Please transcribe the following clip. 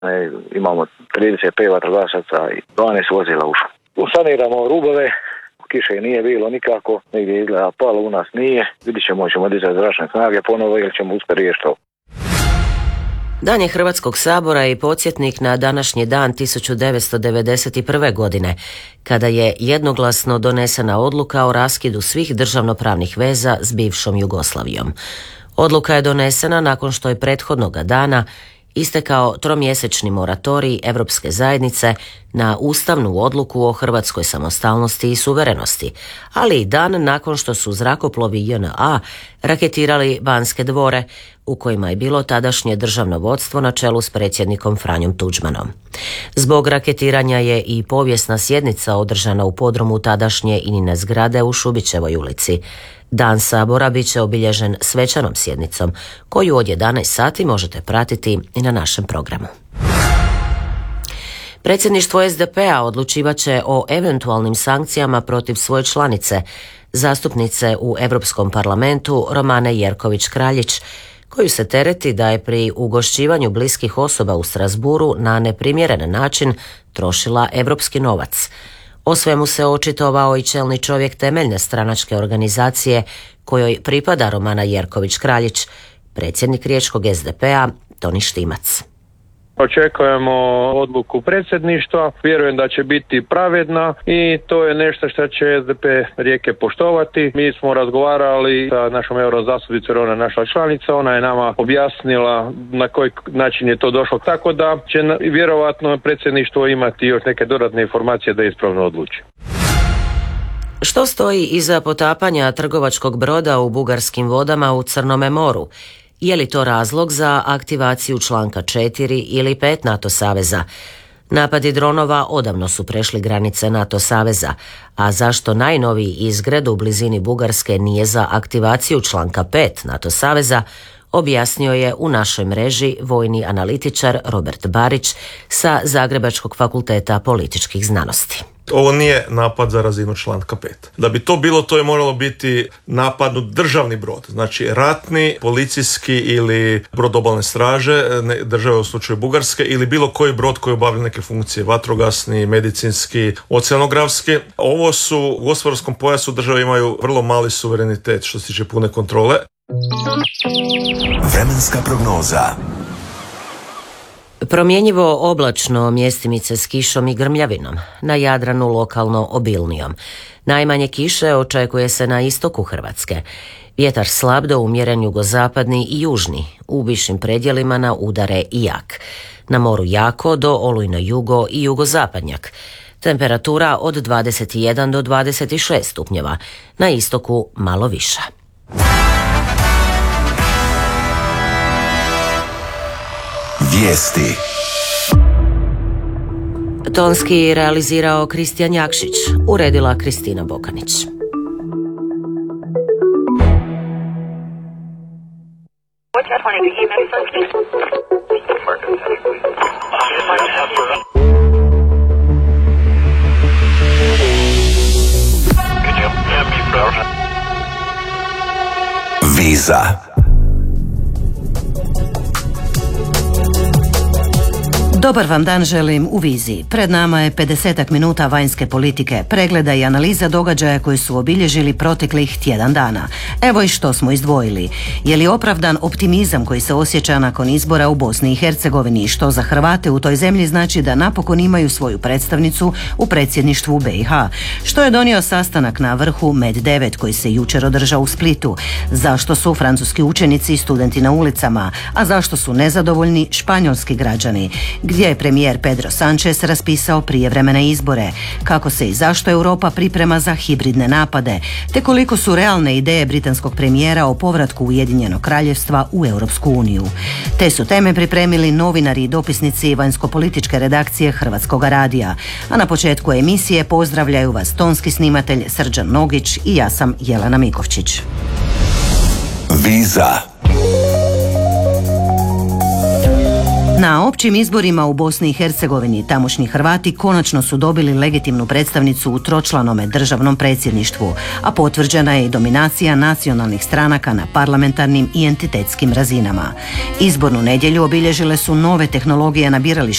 Imamo 35 vatrogasaca i 12 vozila ušlo. Saniramo rubove, kiše nije bilo nikako, negdje izgleda palo, u nas nije. Vidit ćemo dizati zračne snage ponovo ili ćemo uspjeti riješiti ovo. Dan je Hrvatskog sabora i podsjetnik na današnji dan 1991. godine, kada je jednoglasno donesena odluka o raskidu svih državnopravnih veza s bivšom Jugoslavijom. Odluka je donesena nakon što je prethodnoga dana istekao tromjesečni moratorij Europske zajednice na ustavnu odluku o hrvatskoj samostalnosti i suverenosti, ali i dan nakon što su zrakoplovi JNA raketirali Banske dvore, u kojima je bilo tadašnje državno vodstvo na čelu s predsjednikom Franjom Tuđmanom. Zbog raketiranja je i povijesna sjednica održana u podrumu tadašnje Inine zgrade u Šubićevoj ulici. Dan sabora bit će obilježen svečanom sjednicom, koju od 11 sati možete pratiti i na našem programu. Predsjedništvo SDP-a odlučivat će o eventualnim sankcijama protiv svoje članice, zastupnice u Europskom parlamentu Romane Jerković-Kraljić, koju se tereti da je pri ugošćivanju bliskih osoba u Strasburu na neprimjeren način trošila europski novac. O svemu se očitovao i čelni čovjek temeljne stranačke organizacije kojoj pripada Romana Jerković-Kraljić, predsjednik riječkog SDP-a Toni Štimac. Očekujemo odluku predsjedništva, vjerujem da će biti pravedna i to je nešto što će SDP Rijeke poštovati. Mi smo razgovarali sa našom eurozastupnicom, ona je naša članica, ona je nama objasnila na koji način je to došlo, tako da će vjerovatno predsjedništvo imati još neke dodatne informacije da ispravno odluči. Što stoji iza potapanja trgovačkog broda u bugarskim vodama u Crnome moru? Je li to razlog za aktivaciju članka 4 ili 5 NATO saveza? Napadi dronova odavno su prešli granice NATO saveza, a zašto najnoviji izgred u blizini Bugarske nije za aktivaciju članka 5 NATO saveza, objasnio je u našoj mreži vojni analitičar Robert Barić sa Zagrebačkog fakulteta političkih znanosti. Ovo nije napad za razinu članka 5. Da bi to bilo, to je moralo biti napad u državni brod, znači ratni, policijski ili brod obalne straže, države u slučaju Bugarske, ili bilo koji brod koji obavlja neke funkcije, vatrogasni, medicinski, oceanografski. Ovo su u gospodarskom pojasu, države imaju vrlo mali suverenitet što se tiče pune kontrole. Vremenska prognoza. Promjenjivo oblačno, mjestimice s kišom i grmljavinom, na Jadranu lokalno obilnijom. Najmanje kiše očekuje se na istoku Hrvatske. Vjetar slab do umjeren jugozapadni i južni, u višim predjelima na udare i jak. Na moru jako do olujno jugo i jugozapadnjak. Temperatura od 21 do 26 stupnjeva, na istoku malo viša. Vijesti. Tonski realizirao Kristijan Jakšić, uredila Kristina Bokanić. Viza. Dobar vam dan želim u Viziji. Pred nama je 50 minuta vanjske politike, pregleda i analiza događaja koji su obilježili proteklih tjedan dana. Evo i što smo izdvojili. Je li opravdan optimizam koji se osjeća nakon izbora u Bosni i Hercegovini, što za Hrvate u toj zemlji znači da napokon imaju svoju predstavnicu u predsjedništvu BiH? Što je donio sastanak na vrhu Med9 koji se jučer održao u Splitu? Zašto su francuski učenici i studenti na ulicama? A zašto su nezadovoljni španjolski građani? Gdje je premijer Pedro Sánchez raspisao prijevremene izbore, kako se i zašto Europa priprema za hibridne napade, te koliko su realne ideje britanskog premijera o povratku Ujedinjenog kraljevstva u Europsku uniju. Te su teme pripremili novinari i dopisnici vanjsko-političke redakcije Hrvatskog radija. A na početku emisije pozdravljaju vas tonski snimatelj Srđan Nogić i ja sam Jelena Mikovčić. Viza. Na općim izborima u Bosni i Hercegovini tamošnji Hrvati konačno su dobili legitimnu predstavnicu u tročlanome državnom predsjedništvu, a potvrđena je i dominacija nacionalnih stranaka na parlamentarnim i entitetskim razinama. Izbornu nedjelju obilježile su nove tehnologije na biralištima